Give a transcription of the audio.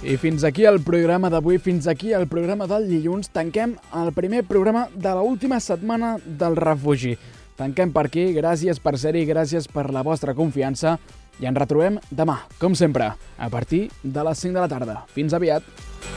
I fins aquí el programa d'avui, fins aquí el programa del dilluns. Tanquem el primer programa de l'última setmana del refugi. Tanquem per aquí, gràcies per ser-hi, gràcies per la vostra confiança i ens retrobem demà, com sempre, a partir de les 5 de la tarda. Fins aviat!